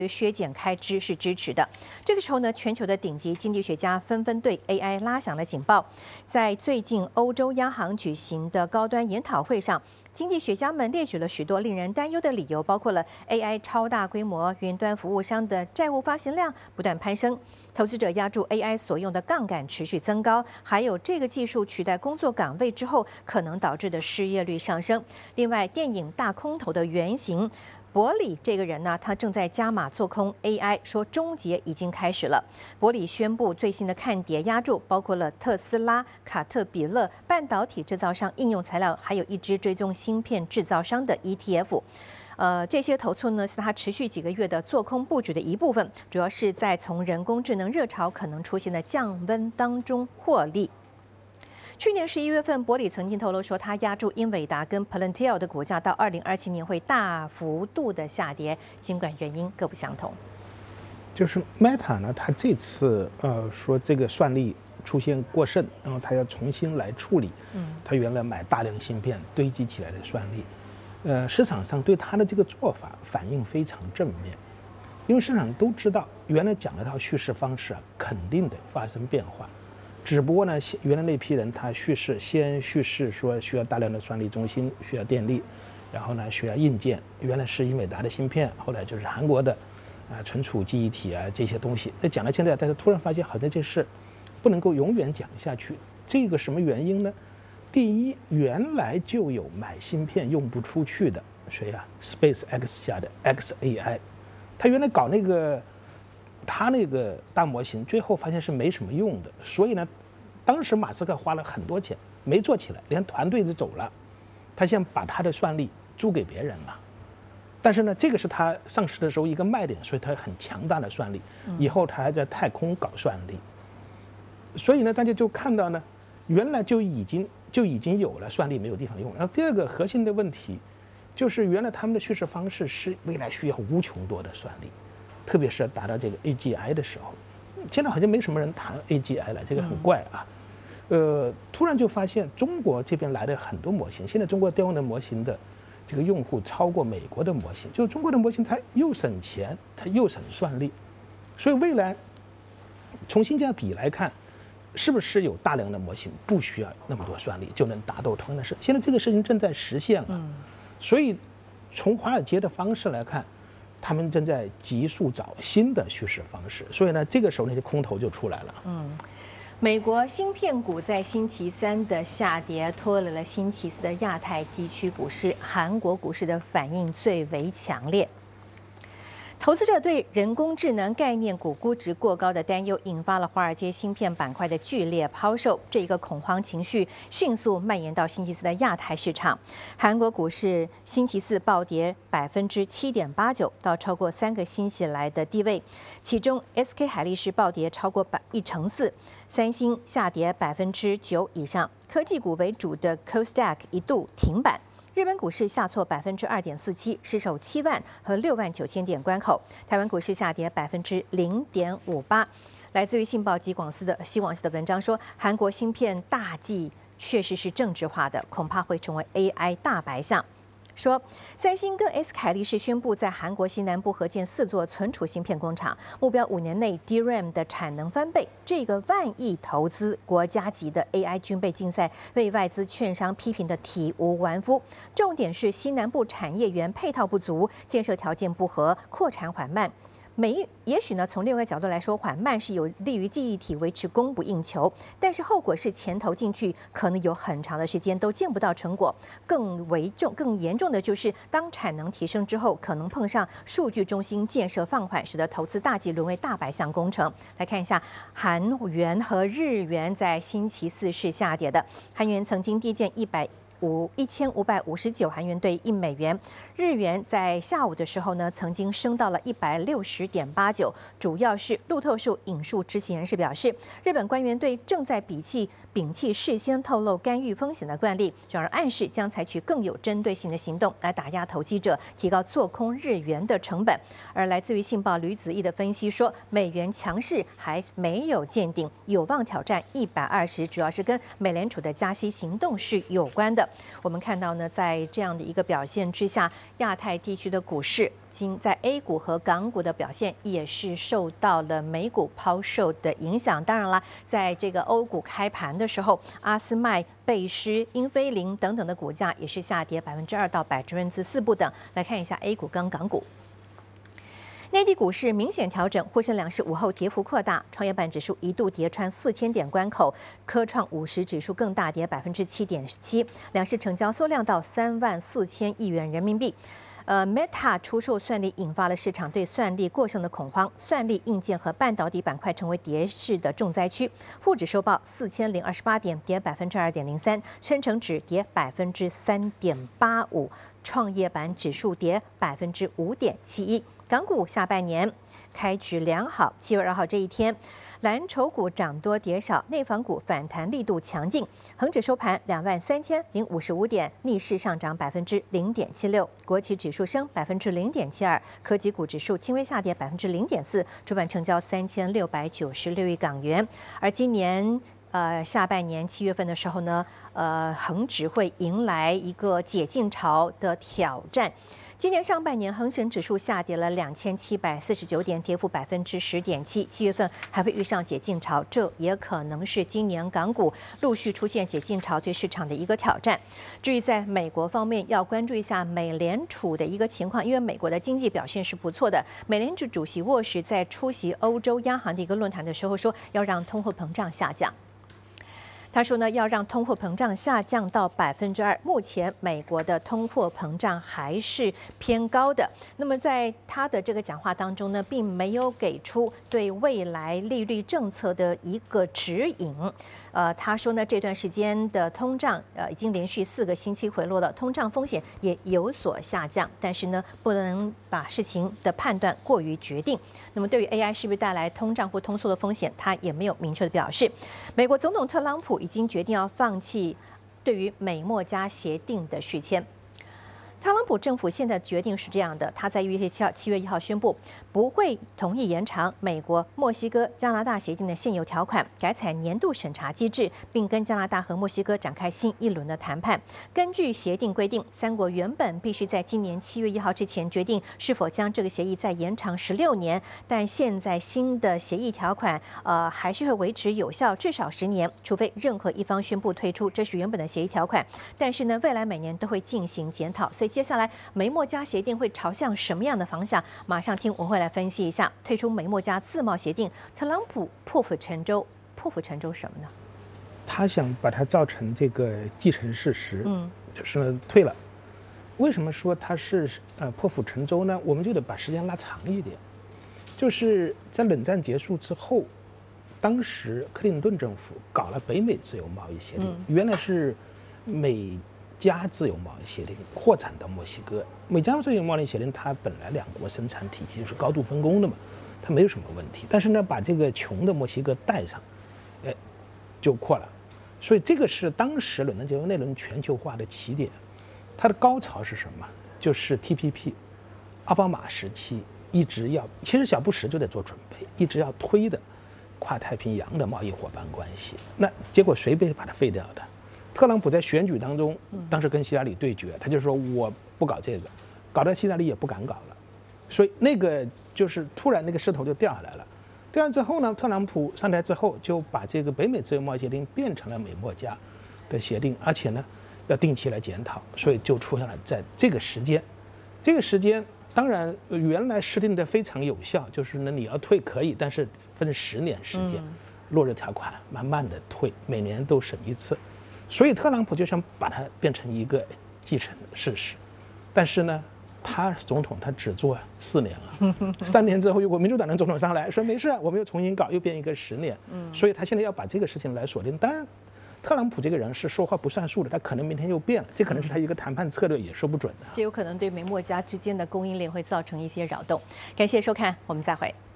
削减开支是支持的。这个时候呢，全球的顶级经济学家纷纷对 AI 拉响了警报。在最近欧洲央行举行的高端研讨会上，经济学家们列举了许多令人担忧的理由，包括了 AI 超大规模、云端服务商的债务发行量不断攀升、投资者押注 AI 所用的杠杆持续增高，还有这个技术取代工作岗位之后可能导致的失业率上升。另外，电影大空头的原型伯里这个人呢，他正在加码做空 AI， 说终结已经开始了。伯里宣布最新的看跌押注包括了特斯拉、卡特彼勒、半导体制造商、应用材料，还有一支追踪芯片制造商的 ETF。这些头寸呢是他持续几个月的做空布局的一部分，主要是在从人工智能热潮可能出现的降温当中获利。去年11月份，伯里曾经透露说，他押注英伟达跟 Palantir 的股价到2027年会大幅度的下跌，尽管原因各不相同。 就是 Meta 呢，它这次说这个算力出现过剩，然后它要重新来处理。它原来买大量芯片堆积起来的算力，市场上对它的这个做法反应非常正面，因为市场都知道原来讲那套叙事方式肯定得发生变化。只不过呢，原来那批人他先叙事说需要大量的算力中心，需要电力，然后呢需要硬件，原来是英伟达的芯片，后来就是韩国的存储记忆体这些东西。那讲到现在，但是突然发现好像这事不能够永远讲下去。这个什么原因呢？第一，原来就有买芯片用不出去的，谁呀？SpaceX 下的 XAI， 他原来搞他那个大模型，最后发现是没什么用的，所以呢，当时马斯克花了很多钱没做起来，连团队都走了，他先把他的算力租给别人了。但是呢，这个是他上市的时候一个卖点，所以他很强大的算力。以后他还在太空搞算力，所以呢，大家就看到呢，原来就已经有了算力没有地方用。然后第二个核心的问题，就是原来他们的叙事方式是未来需要无穷多的算力。特别是达到这个 AGI 的时候，现在好像没什么人谈 AGI 了，这个很怪啊。突然就发现中国这边来的很多模型，现在中国调用的模型的这个用户超过美国的模型，就是中国的模型它又省钱，它又省算力，所以未来从性价比来看，是不是有大量的模型不需要那么多算力就能达到同样的事？现在这个事情正在实现了，所以从华尔街的方式来看，他们正在急速找新的叙事方式，所以呢，这个时候那些空头就出来了。 美国芯片股在星期三的下跌，拖累了星期四的亚太地区股市，韩国股市的反应最为强烈。投资者对人工智能概念股估值过高的担忧，引发了华尔街芯片板块的剧烈抛售。这个恐慌情绪迅速蔓延到星期四的亚太市场。韩国股市星期四暴跌7.89%，到超过3个星期来的低位。其中 SK 海力士暴跌超过1成4%，三星下跌9%以上。科技股为主的 Kosdaq 一度停板。日本股市下挫2.47%，失守7万和69000点关口。台湾股市下跌0.58%。来自于信报及西广司的文章说，韩国芯片大计确实是政治化的，恐怕会成为 AI 大白象。说，三星跟 SK 海力士宣布在韩国西南部合建4座存储芯片工厂，目标5年内 DRAM 的产能翻倍。这个万亿投资、国家级的 AI 军备竞赛，为外资券商批评的体无完肤。重点是西南部产业园配套不足，建设条件不合，扩产缓慢。也许呢，从另外一个角度来说，缓慢是有利于记忆体维持供不应求，但是后果是钱投进去，可能有很长的时间都见不到成果。更严重的就是，当产能提升之后，可能碰上数据中心建设放缓，使得投资大计沦为大白象工程。来看一下，韩元和日元在星期四是下跌的，韩元曾经低见1559韩元兑1美元，日元在下午的时候呢，曾经升到了160.89。主要是路透社引述知情人士表示，日本官员对正在摒弃事先透露干预风险的惯例，转而暗示将采取更有针对性的行动来打压投机者，提高做空日元的成本。而来自于信报吕子毅的分析说，美元强势还没有见顶，有望挑战120，主要是跟美联储的加息行动是有关的。我们看到呢，在这样的一个表现之下，亚太地区的股市在 A 股和港股的表现也是受到了美股抛售的影响。当然了，在这个欧股开盘的时候，阿斯麦、贝诗、英飞凌等等的股价也是下跌2%到4%不等。来看一下 A 股跟港股。内地股市明显调整，沪深两市午后跌幅扩大，创业板指数一度跌穿4000点关口，科创50指数更大跌7.7%，两市成交缩量到34000亿元人民币。Meta 出售算力引发了市场对算力过剩的恐慌，算力、硬件和半导体板块成为跌势的重灾区。沪指收报4028点，跌2.03%，深成指跌3.85%，创业板指数跌5.71%。港股下半年开局良好，7月2号这一天，蓝筹股涨多跌少，内房股反弹力度强劲，恒指收盘23055点，逆势上涨0.76%，国企指数升0.72%，科技股指数轻微下跌0.4%，主板成交3696亿港元。而今年下半年7月份的时候呢，恒指会迎来一个解禁潮的挑战。今年上半年，恒生指数下跌了2749点，跌幅10.7%。7月份还会遇上解禁潮，这也可能是今年港股陆续出现解禁潮对市场的一个挑战。至于在美国方面，要关注一下美联储的一个情况，因为美国的经济表现是不错的。美联储主席沃什在出席欧洲央行的一个论坛的时候说，要让通货膨胀下降。他说呢，要让通货膨胀下降到2%。目前美国的通货膨胀还是偏高的。那么在他的这个讲话当中呢，并没有给出对未来利率政策的一个指引。他说呢，这段时间的通胀已经连续4个星期回落了，通胀风险也有所下降，但是呢，不能把事情的判断过于决定。那么对于 AI 是不是带来通胀或通缩的风险，他也没有明确的表示。美国总统特朗普已经决定要放弃对于美墨加协定的续签。特朗普政府现在决定是这样的，他在7月1号宣布，不会同意延长美国、墨西哥、加拿大协定的现有条款，改采年度审查机制，并跟加拿大和墨西哥展开新一轮的谈判。根据协定规定，3国原本必须在今年7月1号之前决定是否将这个协议再延长16年，但现在新的协议条款还是会维持有效至少10年，除非任何一方宣布退出，这是原本的协议条款。但是呢，未来每年都会进行检讨，所以接下来美墨加协定会朝向什么样的方向？马上听我会来分析一下。退出美墨加自贸协定，特朗普破釜沉舟，破釜沉舟什么呢？ 他想把它造成这个既成事实，就是退了。为什么说他是破釜沉舟呢？我们就得把时间拉长一点，就是在冷战结束之后，当时克林顿政府搞了北美自由贸易协定，原来是美加自由贸易协定扩展到墨西哥。美加自由贸易协定它本来2国生产体系就是高度分工的嘛，它没有什么问题。但是呢，把这个穷的墨西哥带上，就扩了。所以这个是当时冷战结束那轮全球化的起点。它的高潮是什么？就是 TPP， 奥巴马时期一直要，其实小布什就在做准备，一直要推的跨太平洋的贸易伙伴关系。那结果谁被把它废掉的？特朗普在选举当中，当时跟希拉里对决，他就说我不搞这个，搞到希拉里也不敢搞了，所以那个就是突然那个势头就掉下来了。掉下之后呢，特朗普上台之后就把这个北美自由贸易协定变成了美墨加的协定，而且呢要定期来检讨，所以就出现了在这个时间，当然原来设定的非常有效，就是呢你要退可以，但是分10年时间，落日条款慢慢的退，每年都审一次。所以特朗普就想把它变成一个既成的事实，但是呢，他总统他只做4年了，3年之后如果民主党的总统上来说没事，我们又重新搞，又变一个10年，所以他现在要把这个事情来锁定。当然，特朗普这个人是说话不算数的，他可能明天又变了，这可能是他一个谈判策略，也说不准的。 这有可能对美墨加之间的供应链会造成一些扰动。感谢收看，我们再会。